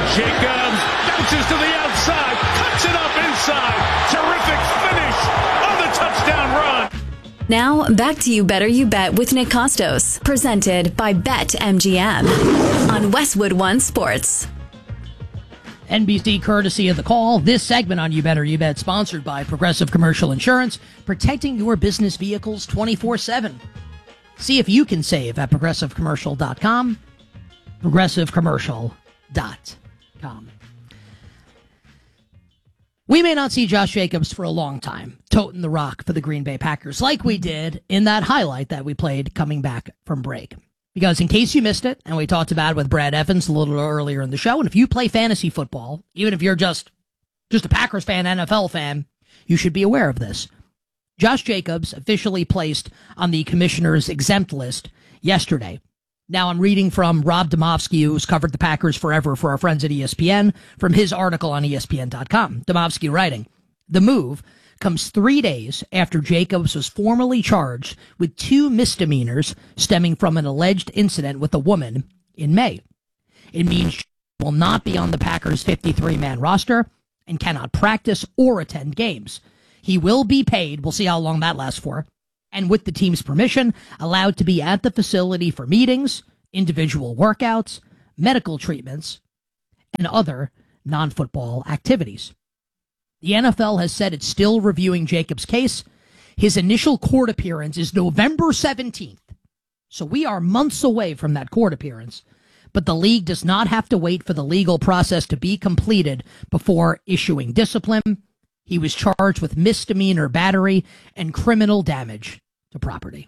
Jacobs bounces to the outside, cuts it up inside. Terrific finish on the touchdown run. Now, back to You Better You Bet with Nick Costos, presented by BetMGM on Westwood One Sports. NBC courtesy of The Call. This segment on You Better You Bet sponsored by Progressive Commercial Insurance, protecting your business vehicles 24/7. See if you can save at progressivecommercial.com. progressivecommercial.com. We may not see Josh Jacobs for a long time, toting the rock for the Green Bay Packers, like we did in that highlight that we played coming back from break. Because in case you missed it, and we talked about it with Brad Evans a little earlier in the show, and if you play fantasy football, even if you're just a Packers fan, NFL fan, you should be aware of this. Josh Jacobs officially placed on the commissioner's exempt list yesterday. Now I'm reading from Rob Demovsky, who's covered the Packers forever for our friends at ESPN, from his article on ESPN.com. Demovsky writing, the move comes 3 days after Jacobs was formally charged with 2 misdemeanors stemming from an alleged incident with a woman in May. It means he will not be on the Packers' 53-man roster and cannot practice or attend games. He will be paid, we'll see how long that lasts for, and with the team's permission, allowed to be at the facility for meetings, individual workouts, medical treatments, and other non-football activities. The NFL has said it's still reviewing Jacobs' case. His initial court appearance is November 17th. So we are months away from that court appearance. But the league does not have to wait for the legal process to be completed before issuing discipline. He was charged with misdemeanor battery and criminal damage to property.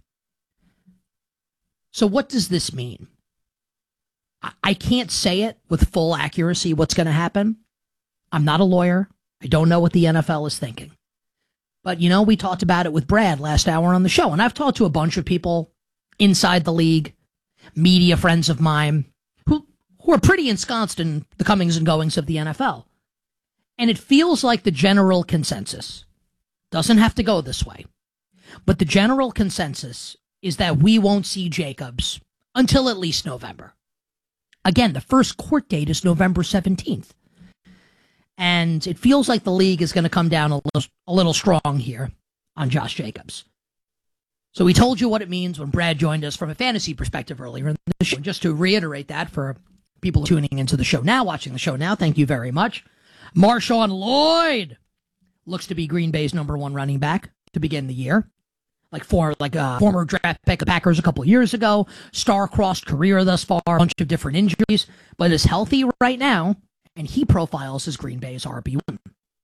So what does this mean? I can't say it with full accuracy what's going to happen. I'm not a lawyer. I don't know what the NFL is thinking. But, we talked about it with Brad last hour on the show, and I've talked to a bunch of people inside the league, media friends of mine, who are pretty ensconced in the comings and goings of the NFL. And it feels like the general consensus doesn't have to go this way, but the general consensus is that we won't see Jacobs until at least November. Again, the first court date is November 17th. And it feels like the league is going to come down a little strong here on Josh Jacobs. So we told you what it means when Brad joined us from a fantasy perspective earlier in the show. Just to reiterate that for people tuning into the show now, watching the show now, thank you very much. Marshawn Lloyd looks to be Green Bay's number 1 running back to begin the year. Former draft pick of Packers a couple years ago, star-crossed career thus far, a bunch of different injuries, but is healthy right now, and he profiles as Green Bay's RB1.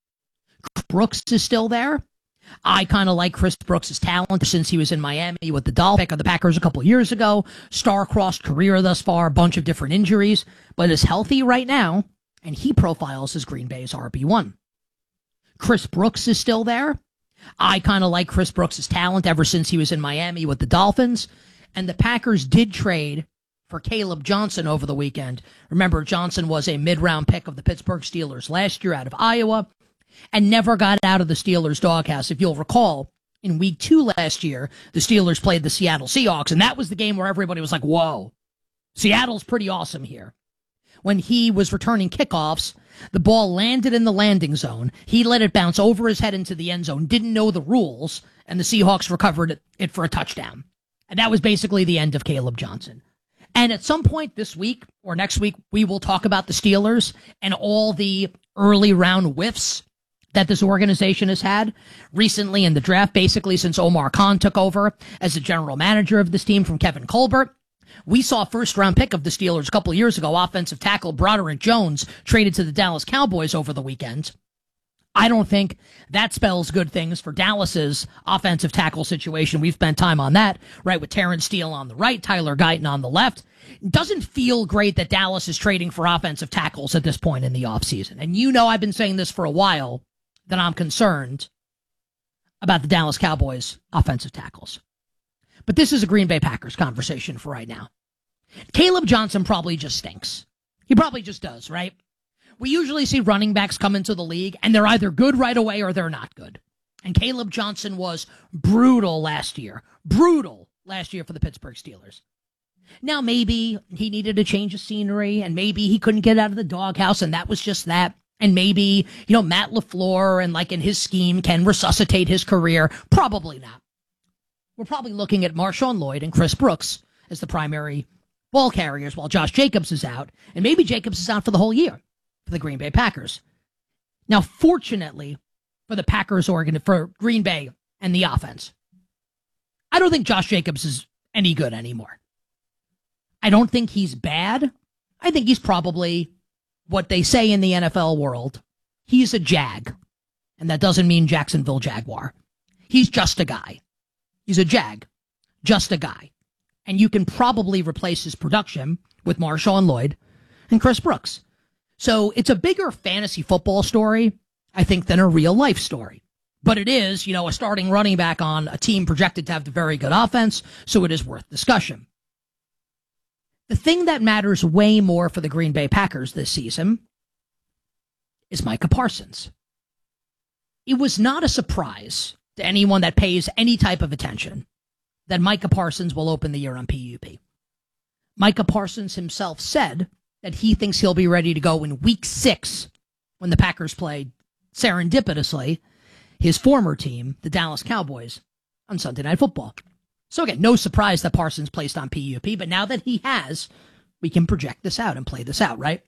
Brooks is still there. I kind of like Chris Brooks' talent since he was in Miami with the Dolphins pick of the Packers a couple years ago, star-crossed career thus far, a bunch of different injuries, but is healthy right now, and he profiles as Green Bay's RB1. Chris Brooks is still there. I kind of like Chris Brooks' talent ever since he was in Miami with the Dolphins. And the Packers did trade for Caleb Johnson over the weekend. Remember, Johnson was a mid-round pick of the Pittsburgh Steelers last year out of Iowa and never got out of the Steelers' doghouse. If you'll recall, in week 2 last year, the Steelers played the Seattle Seahawks, and that was the game where everybody was like, whoa, Seattle's pretty awesome here. When he was returning kickoffs, the ball landed in the landing zone. He let it bounce over his head into the end zone, didn't know the rules, and the Seahawks recovered it for a touchdown. And that was basically the end of Caleb Johnson. And at some point this week or next week, we will talk about the Steelers and all the early round whiffs that this organization has had recently in the draft, basically since Omar Khan took over as the general manager of this team from Kevin Colbert. We saw a first-round pick of the Steelers a couple of years ago, offensive tackle Broderick Jones, traded to the Dallas Cowboys over the weekend. I don't think that spells good things for Dallas's offensive tackle situation. We've spent time on that, right, with Terrence Steele on the right, Tyler Guyton on the left. It doesn't feel great that Dallas is trading for offensive tackles at this point in the offseason. And I've been saying this for a while, that I'm concerned about the Dallas Cowboys offensive tackles. But this is a Green Bay Packers conversation for right now. Caleb Johnson probably just stinks. He probably just does, right? We usually see running backs come into the league, and they're either good right away or they're not good. And Caleb Johnson was brutal last year. Brutal last year for the Pittsburgh Steelers. Now, maybe he needed a change of scenery, and maybe he couldn't get out of the doghouse, and that was just that. And maybe, Matt LaFleur and in his scheme can resuscitate his career. Probably not. We're probably looking at Marshawn Lloyd and Chris Brooks as the primary ball carriers while Josh Jacobs is out. And maybe Jacobs is out for the whole year for the Green Bay Packers. Now, fortunately for the Packers for Green Bay and the offense, I don't think Josh Jacobs is any good anymore. I don't think he's bad. I think he's probably what they say in the NFL world. He's a Jag. And that doesn't mean Jacksonville Jaguar. He's just a guy. He's a Jag. Just a guy. And you can probably replace his production with Marshawn Lloyd and Chris Brooks. So it's a bigger fantasy football story, I think, than a real life story. But it is, a starting running back on a team projected to have a very good offense, so it is worth discussion. The thing that matters way more for the Green Bay Packers this season is Micah Parsons. It was not a surprise to anyone that pays any type of attention that Micah Parsons will open the year on PUP. Micah Parsons himself said that he thinks he'll be ready to go in week 6 when the Packers play, serendipitously, his former team, the Dallas Cowboys, on Sunday Night Football. So again, no surprise that Parsons placed on PUP, but now that he has, we can project this out and play this out, right?